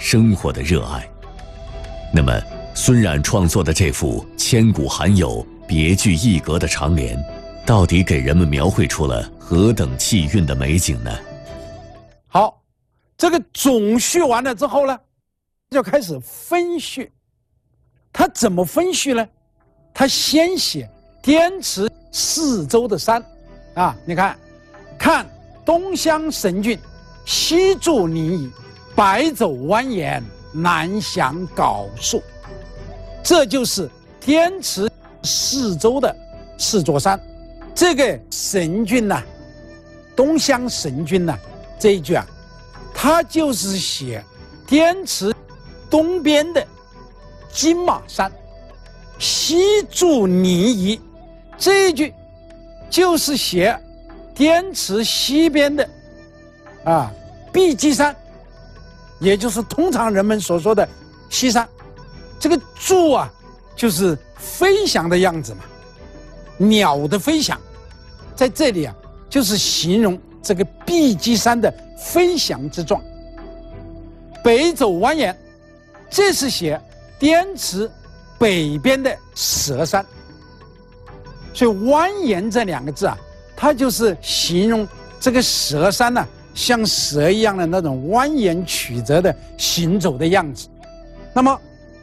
生活的热爱。那么，孙冉创作的这幅千古罕有、别具一格的长联，到底给人们描绘出了何等气韵的美景呢？ 好，这个总序完了之后呢，就开始分序。他怎么分序呢？他先写滇池四周的山，你看东乡神峻，西注临沂，北走蜿蜒，南翔缟树。这就是滇池四周的四座山。这个神峻呐，东乡神峻呐，这一句他就是写滇池东边的金马山，西注临沂，这一句就是写滇池西边的碧鸡山，也就是通常人们所说的西山。这个注就是飞翔的样子嘛，鸟的飞翔，在这里就是形容这个碧鸡山的飞翔之状。北走蜿蜒，这是写滇池北边的蛇山。所以蜿蜒这两个字它就是形容这个蛇山像蛇一样的那种蜿蜒曲折的行走的样子。那么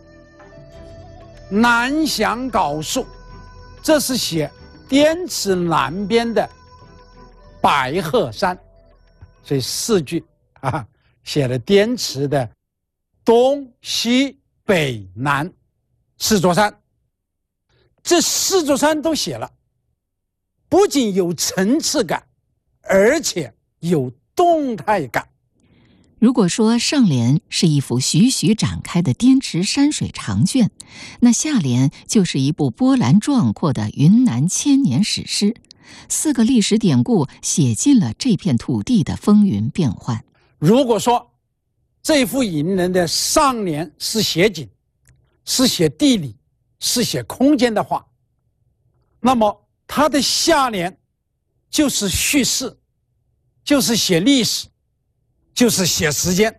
南翔缟树，这是写滇池南边的白鹤山。所以四句写了滇池的东西北南四座山。这四座山都写了，不仅有层次感，而且有动态感。 如果说上联是一幅徐徐展开的滇池山水长卷，那下联就是一部波澜壮阔的云南千年史诗。4个历史典故写尽了这片土地的风云变幻。 如果说这幅引人的上联是写景，是写地理，是写空间的话，那么它的下联就是叙事，就是写历史，就是写时间。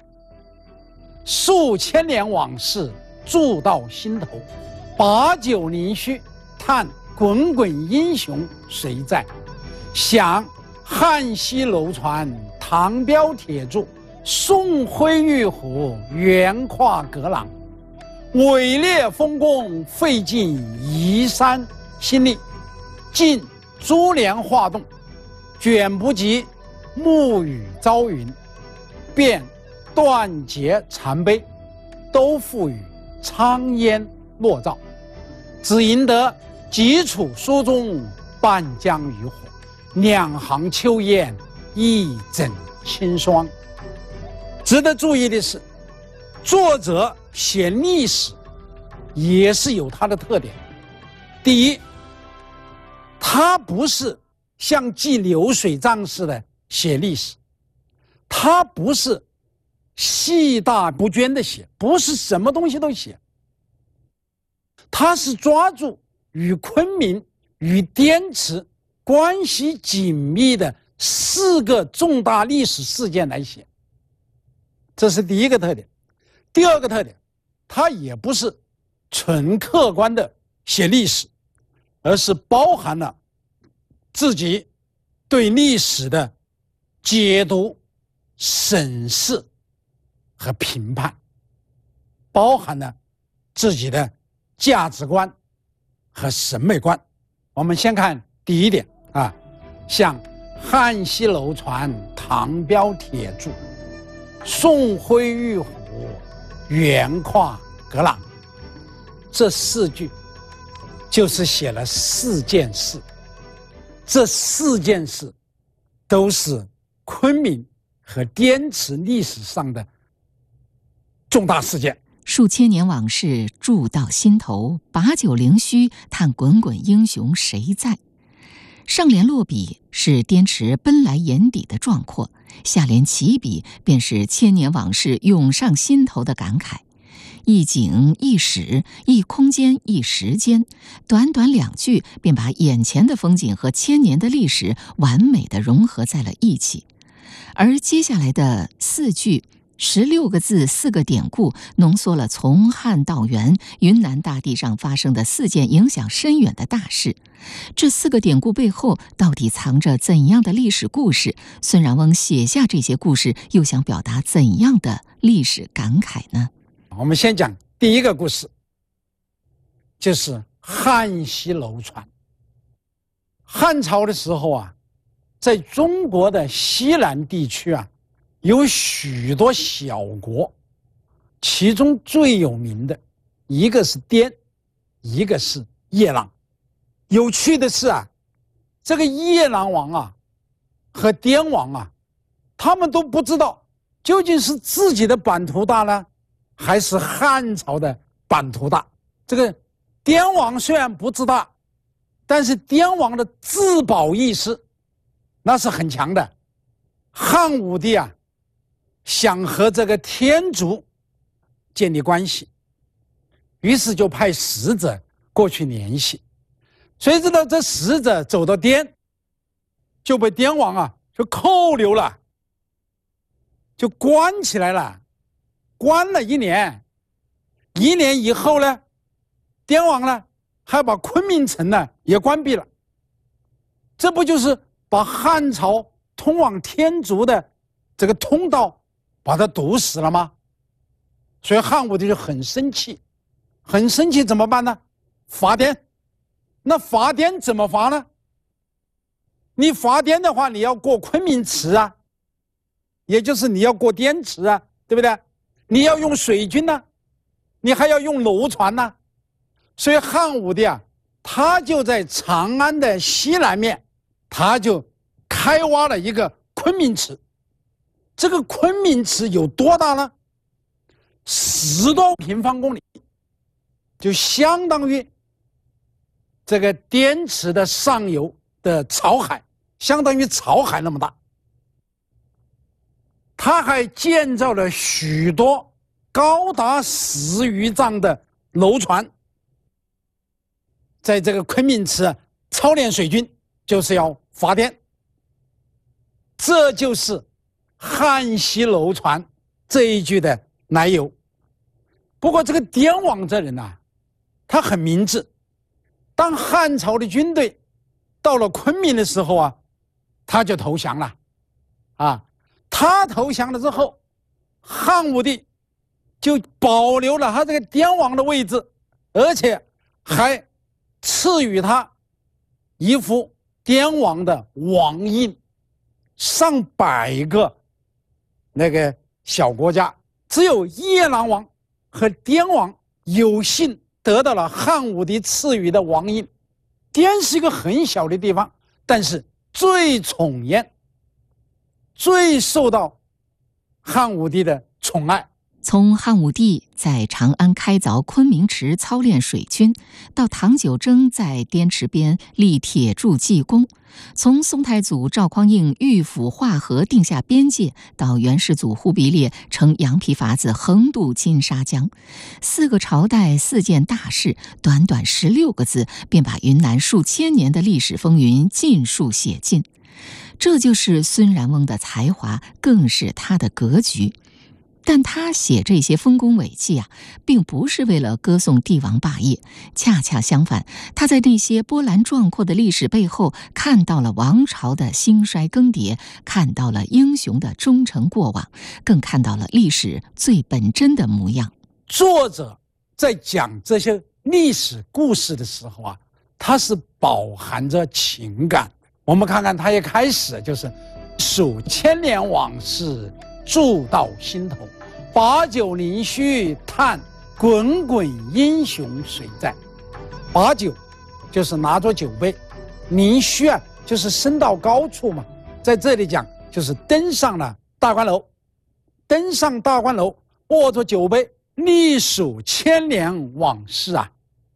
数千年往事铸到心头，把酒临须叹滚滚英雄谁在？想汉西楼船，唐标铁柱，宋徽玉壶，远跨隔浪。伟烈丰功，费尽移山心力，尽珠帘画栋，卷不及暮雨朝云，便断节残碑，都付与苍烟落照。只赢得几处书中半江渔火，两行秋雁一枕清霜。值得注意的是，作者写历史也是有它的特点。第一，他不是像记流水账似的写历史，他不是细大不捐的写，不是什么东西都写，他是抓住与昆明与滇池关系紧密的4个重大历史事件来写，这是第一个特点。第二个特点，他也不是纯客观的写历史，而是包含了自己对历史的解读、审视和评判，包含了自己的价值观和审美观。我们先看第一点像汉西楼船，唐标铁柱，宋徽玉壶，远跨隔浪，这4句就是写了4件事。这4件事都是昆明和滇池历史上的重大事件。 数千年往事铸到心头，把酒临须叹滚滚英雄谁在？上联落笔是滇池奔来眼底的壮阔，下联起笔便是千年往事涌上心头的感慨。一景一史，一空间一时间，短短2句便把眼前的风景和千年的历史完美地融合在了一起。而接下来的4句 16个字4个典故，浓缩了从汉到元云南大地上发生的4件影响深远的大事。这4个典故背后到底藏着怎样的历史故事？孙然翁写下这些故事，又想表达怎样的历史感慨呢？ 我们先讲第一个故事，就是汉西楼船。汉朝的时候啊，在中国的西南地区啊，有许多小国，其中最有名的一个是滇，一个是夜郎。有趣的是啊，这个夜郎王啊和滇王啊，他们都不知道究竟是自己的版图大呢，还是汉朝的版图大。这个滇王虽然不知道，但是滇王的自保意识那是很强的。汉武帝啊，想和这个天竺建立关系，于是就派使者过去联系。谁知道这使者走到滇，就被滇王啊就扣留了，就关起来了，关了1年。1年以后呢，滇王呢还把昆明城呢也关闭了。这不就是把汉朝通往天竺的这个通道把它堵死了吗？所以汉武帝就很生气，很生气，怎么办呢？罚滇。那罚滇怎么罚呢？你罚滇的话，你要过昆明池啊，也就是你要过滇池啊，对不对？你要用水军呢，你还要用楼船呢。所以汉武帝啊，他就在长安的西南面，他就开挖了一个昆明池。这个昆明池有多大呢？10多平方公里，就相当于这个滇池的上游的草海，相当于草海那么大。他还建造了许多高达10余丈的楼船，在这个昆明池操练水军，就是要罚滇。这就是汉西楼船这一句的来由。不过这个滇王这人啊，他很明智。当汉朝的军队到了昆明的时候啊，他就投降了。他投降了之后，汉武帝就保留了他这个滇王的位置，而且还赐予他一幅滇王的王印。上百个那个小国家，只有夜郎王和滇王有幸得到了汉武帝赐予的王印。滇是一个很小的地方，但是最宠燕，最受到汉武帝的宠爱。 从汉武帝在长安开凿昆明池操练水军，到唐九征在滇池边立铁柱记功，从宋太祖赵匡胤御府画河定下边界，到元世祖忽必烈乘羊皮筏子横渡金沙江，4个朝代4件大事，短短16个字便把云南数千年的历史风云尽数写尽。这就是孙然翁的才华，更是他的格局。但他写这些丰功伟绩啊，并不是为了歌颂帝王霸业，恰恰相反，他在那些波澜壮阔的历史背后，看到了王朝的兴衰更迭，看到了英雄的忠诚过往，更看到了历史最本真的模样。 作者在讲这些历史故事的时候啊，他是饱含着情感。我们看看他一开始就是数千年往事，铸到心头，把酒临须叹滚滚英雄谁在。把酒就是拿着酒杯，临须啊就是升到高处嘛，在这里讲就是登上了大观楼，登上大观楼，握着酒杯，历数千年往事啊，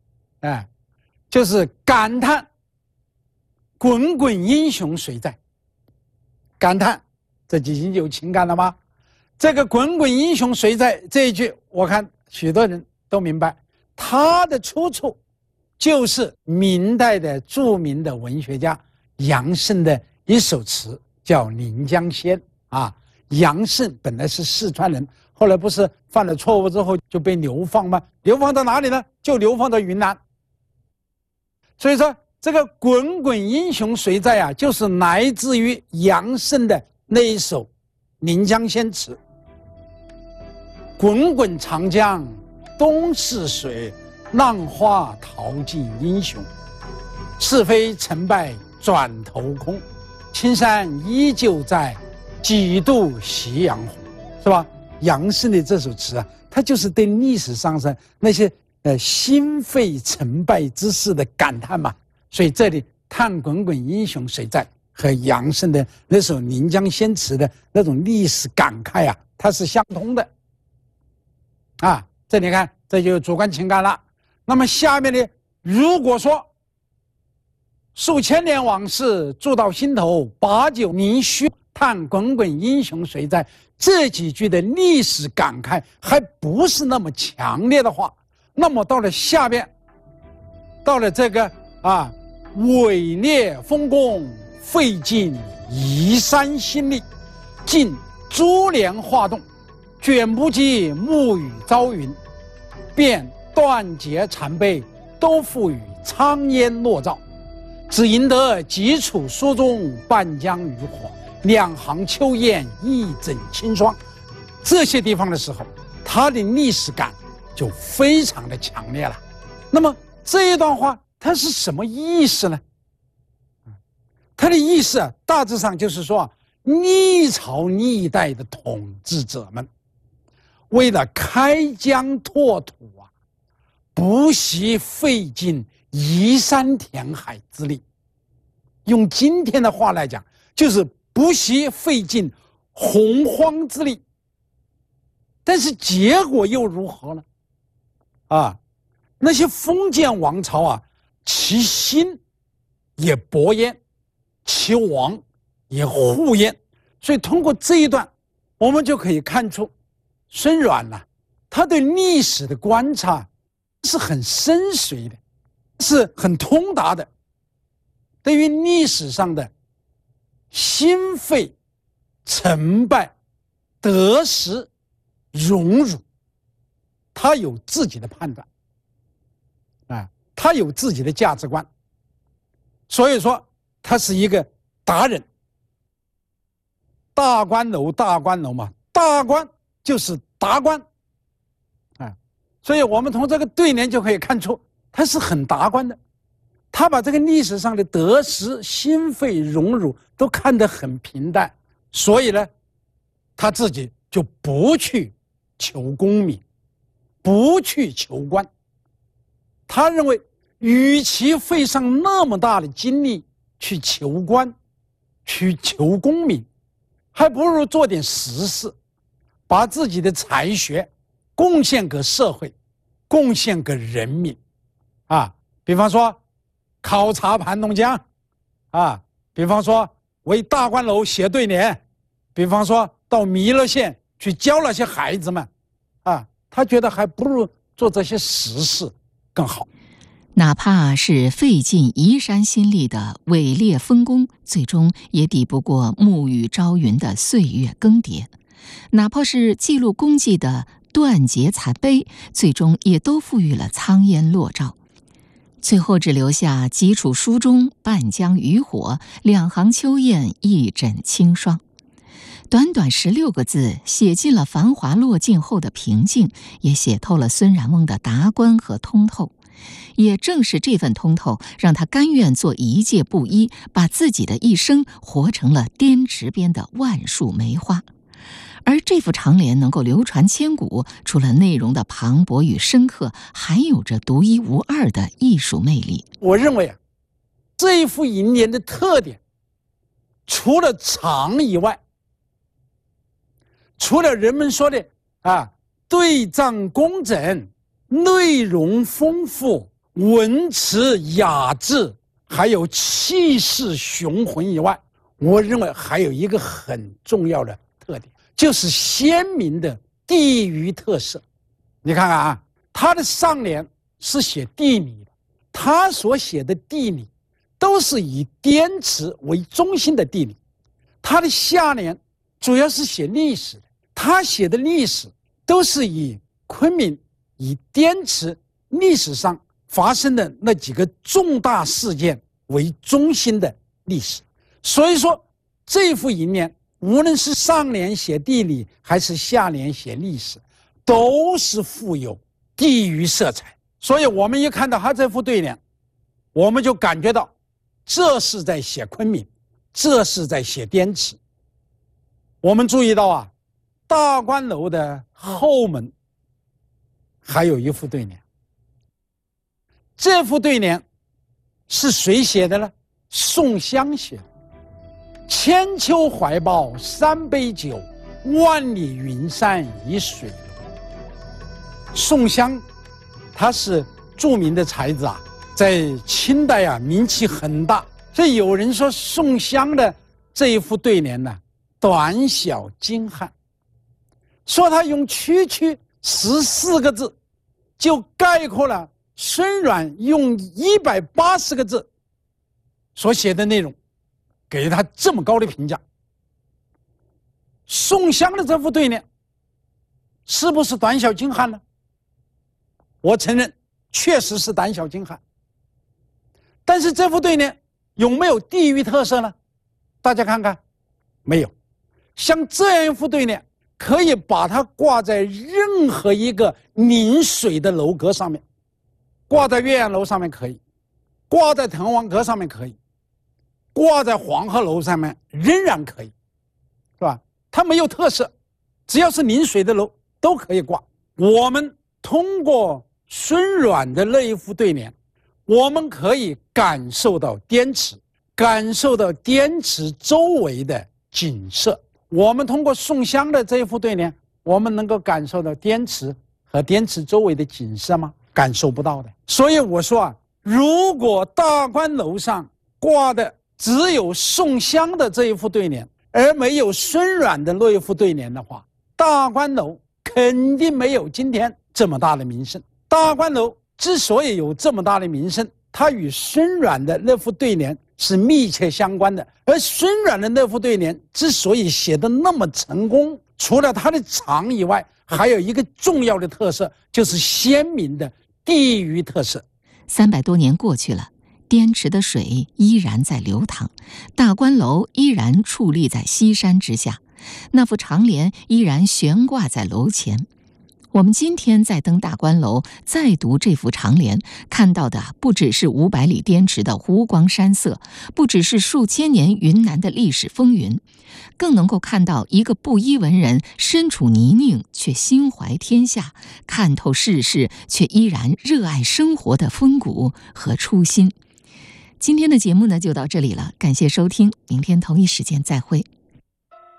就是感叹滚滚英雄谁在。感叹，这已经有情感了吗？这个滚滚英雄谁在这一句，我看许多人都明白，它的出处就是明代的著名的文学家杨慎的一首词，叫《临江仙》啊。 杨慎本来是四川人，后来不是犯了错误之后就被流放吗？流放到哪里呢？就流放到云南。所以说，这个《滚滚英雄谁在》啊，就是来自于杨慎的那一首《临江仙》词。滚滚长江东逝水，浪花淘尽英雄。是非成败转头空，青山依旧在，几度夕阳红，是吧？杨慎的这首词啊，它就是对历史上那些心肺成败之事的感叹嘛。所以这里叹滚滚英雄谁在和杨慎的那首《临江仙》词的那种历史感慨啊，它是相通的。啊，这你看，这就有主观情感了。那么下面呢，如果说数千年往事筑到心头，把酒临须叹滚滚英雄谁在，这几句的历史感慨还不是那么强烈的话，那么到了下边，到了这个伟烈丰功，费尽移山心力，尽珠帘画栋，卷不及暮雨朝云，便断节残碑，都付与苍烟落照。只赢得几处书中半江渔火，两行秋雁一枕清霜。这些地方的时候，它的历史感就非常的强烈了。那么这一段话它是什么意思呢？它的意思啊，大致上就是说，历朝历代的统治者们为了开疆拓土啊，不惜费尽移山填海之力，用今天的话来讲，就是不惜费尽洪荒之力。但是结果又如何呢？那些封建王朝啊，其兴也勃焉，其亡也护焉。所以通过这一段，我们就可以看出，孙阮呢，他对历史的观察是很深邃的，是很通达的。对于历史上的心肺、成败、得失、荣辱，他有自己的判断，他有自己的价值观，所以说他是一个达人。大官楼，大官楼嘛，大官就是达官，所以我们从这个对联就可以看出，他是很达观的。他把这个历史上的得失、心肺、荣辱都看得很平淡，所以呢，他自己就不去求功名，不去求官。他认为，与其费上那么大的精力去求官、去求功名，还不如做点实事，把自己的才学贡献给社会，贡献给人民。比方说考察盘龙江，比方说为大观楼写对联，比方说到弥勒县去教那些孩子们，他觉得还不如做这些实事更好。 哪怕是费尽移山心力的伟烈丰功，最终也抵不过暮雨朝云的岁月更迭；哪怕是记录功绩的断节残碑，最终也都赋予了苍烟落照。最后只留下几处书中半江渔火，两行秋雁一枕清霜。短短16个字，写尽了繁华落尽后的平静，也写透了孙然翁的达观和通透。也正是这份通透，让他甘愿做一介布衣，把自己的一生活成了滇池边的万树梅花。而这副长联能够流传千古，除了内容的磅礴与深刻，还有着独一无二的艺术魅力。 我认为这一副楹联的特点，除了长以外，除了人们说的对仗工整、内容丰富、文辞雅致，还有气势雄浑以外，我认为还有一个很重要的特点，就是鲜明的地域特色。你看看他的上联是写地理的，他所写的地理都是以滇池为中心的地理，他的下联主要是写历史的，他写的历史都是以昆明、以滇池历史上发生的那几个重大事件为中心的历史。所以说这幅楹联无论是上联写地理还是下联写历史，都是富有地域色彩。所以我们一看到他这幅对联，我们就感觉到这是在写昆明，这是在写滇池。我们注意到啊，大观楼的后门还有一副对联，这副对联是谁写的呢？宋襄写的。千秋怀抱三杯酒，万里云山一水流。宋襄他是著名的才子啊，在清代啊名气很大，所以有人说宋襄的这一副对联呢，短小精悍，说他用区区14个字就概括了孙阮用180个字所写的内容，给他这么高的评价。宋襄的这副对联是不是短小精悍呢？我承认确实是短小精悍，但是这副对联有没有地域特色呢？大家看看，没有。像这样一副对联，可以把它挂在任何一个临水的楼阁上面，挂在岳阳楼上面可以，挂在滕王阁上面可以，挂在黄鹤楼上面仍然可以，是吧？它没有特色，只要是临水的楼都可以挂。我们通过孙阮的那一副对联，我们可以感受到滇池，感受到滇池周围的景色。我们通过宋襄的这一副对联，我们能够感受到滇池和滇池周围的景色吗？感受不到的。所以我说啊，如果大观楼上挂的只有宋襄的这一副对联，而没有孙阮的那一副对联的话，大观楼肯定没有今天这么大的名声。大观楼之所以有这么大的名声，它与孙阮的那副对联是密切相关的。而孙阮的那副对联之所以写得那么成功，除了它的长以外，还有一个重要的特色，就是鲜明的地域特色。 300多年过去了，滇池的水依然在流淌，大观楼依然矗立在西山之下，那副长联依然悬挂在楼前。我们今天在登大观楼，再读这幅长联，看到的不只是500里滇池的湖光山色，不只是数千年云南的历史风云，更能够看到一个布衣文人身处泥泞却心怀天下，看透世事却依然热爱生活的风骨和初心。今天的节目呢就到这里了，感谢收听，明天同一时间再会。